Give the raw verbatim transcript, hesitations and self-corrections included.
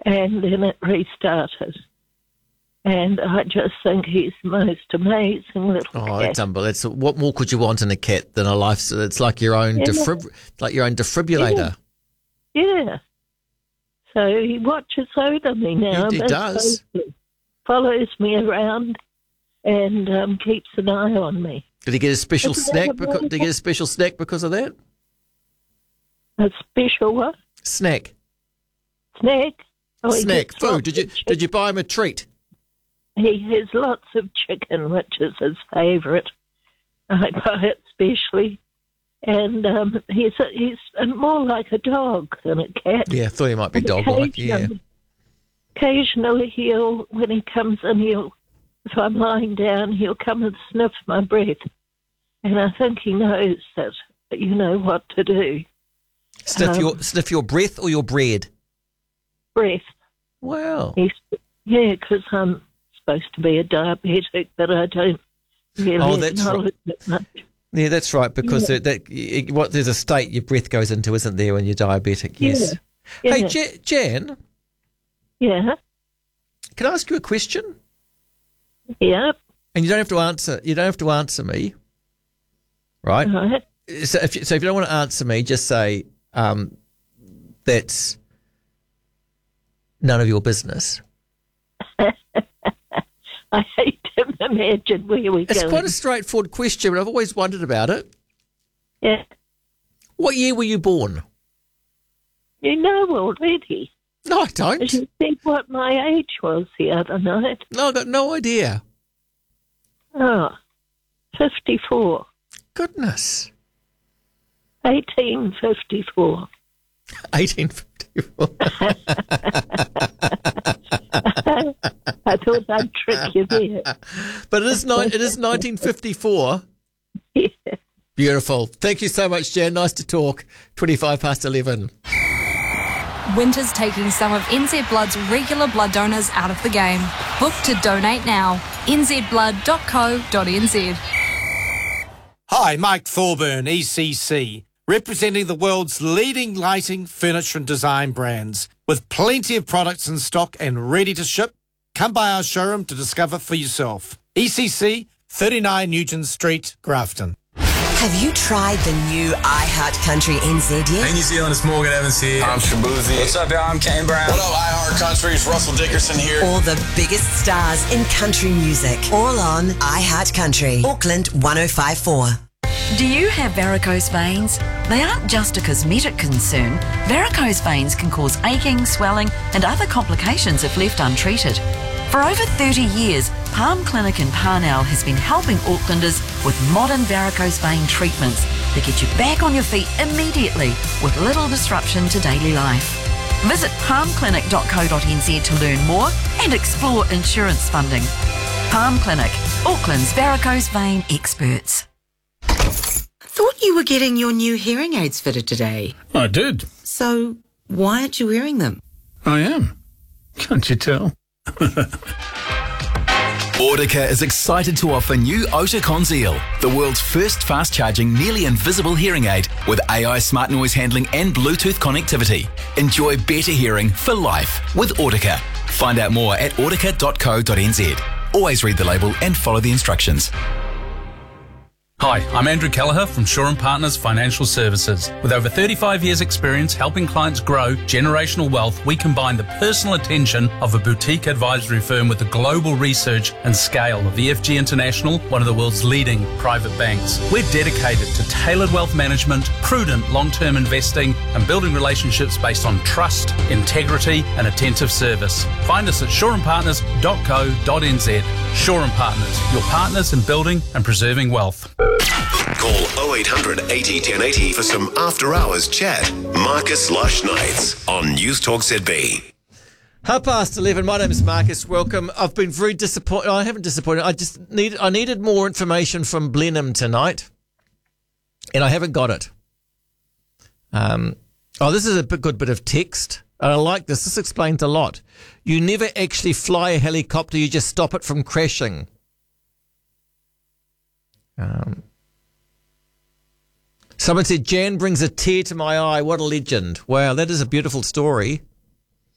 and then it restarted. And I just think he's the most amazing little Oh, cat. it's unbelievable. What more could you want in a cat than a life? It's like your own Yeah. defib- like your own defibrillator. Yeah. yeah. So he watches over me now. He, he most does. closely. Follows me around and um, keeps an eye on me. Did he get a special Isn't that snack? Because, did he get a special snack because of that? A special what? Snack. Snack? Oh, he Snack. gets Food. lots Did you of chicken. did you buy him a treat? He has lots of chicken, which is his favourite. I buy it specially. And um, he's a, he's more like a dog than a cat. Yeah, I thought he might be And dog-like. Yeah. occasionally- Occasionally he'll, when he comes in, he'll, if I'm lying down, he'll come and sniff my breath. And I think he knows that, you know, what to do. Sniff Um, your sniff your breath or your bread. Breath. Wow. He's, yeah, because I'm supposed to be a diabetic, but I don't really Oh, that's right. acknowledge it much. Yeah, that's right. Because Yeah. it, that it, what there's a state your breath goes into, isn't there, when you're diabetic? Yes. Yeah. Hey, Yeah. Ja- Jan, Yeah, can I ask you a question? yeah, And you don't have to answer. You don't have to answer me. Right. right. So if you, so if you don't want to answer me, just say um, that's none of your business. I hate to imagine where we're It's going. quite a straightforward question, but I've always wondered about it. Yeah, What year were you born? you know already. No, I don't. You said what my age was the other night. No, I've got no idea. Oh, fifty-four. Goodness. eighteen fifty-four. eighteen fifty-four. I thought I'd trick you there. But it is, ni- it is nineteen fifty-four. Yeah. Beautiful. Thank you so much, Jan. Nice to talk. twenty-five past eleven. Winter's taking some of N Z Blood's regular blood donors out of the game. Book to donate now. n z blood dot co dot n z. Hi, Mike Thorburn, E C C, representing the world's leading lighting, furniture and design brands. With plenty of products in stock and ready to ship, come by our showroom to discover for yourself. E C C, thirty-nine Nugent Street, Grafton. Have you tried the new iHeart Country N Z yet? Hey, New Zealand, it's Morgan Evans here. I'm Shabuzi. What's up, y'all? I'm Kane Brown. What up, iHeart Country? It's Russell Dickerson here. All the biggest stars in country music, all on iHeart Country. Auckland one oh five point four. Do you have varicose veins? They aren't just a cosmetic concern. Varicose veins can cause aching, swelling and other complications if left untreated. For over thirty years, Palm Clinic in Parnell has been helping Aucklanders with modern varicose vein treatments that get you back on your feet immediately with little disruption to daily life. Visit palm clinic dot co dot n z to learn more and explore insurance funding. Palm Clinic, Auckland's varicose vein experts. Thought you were getting your new hearing aids fitted today. I did. So why aren't you wearing them? I am. Can't you tell? Audica is excited to offer new Oticon Zeal, the world's first fast-charging, nearly invisible hearing aid with A I smart noise handling and Bluetooth connectivity. Enjoy better hearing for life with Audica. Find out more at audica dot co dot n z. Always read the label and follow the instructions. Hi, I'm Andrew Kelleher from Shaw and Partners Financial Services. With over thirty-five years experience helping clients grow generational wealth, we combine the personal attention of a boutique advisory firm with the global research and scale of E F G International, one of the world's leading private banks. We're dedicated to tailored wealth management, prudent long-term investing and building relationships based on trust, integrity and attentive service. Find us at shaw and partners dot co dot n z. Shaw and Partners, your partners in building and preserving wealth. Call oh eight hundred eighty ten eighty for some after-hours chat. Marcus Lush Nights on News Talk Z B. Half past eleven. My name is Marcus. Welcome. I've been very disappointed. I haven't disappointed. I just need. I needed more information from Blenheim tonight, and I haven't got it. Um. Oh, this is a bit, good bit of text. And I like this. This explains a lot. You never actually fly a helicopter. You just stop it from crashing. Um. Someone said, Jan brings a tear to my eye. What a legend. Wow, that is a beautiful story.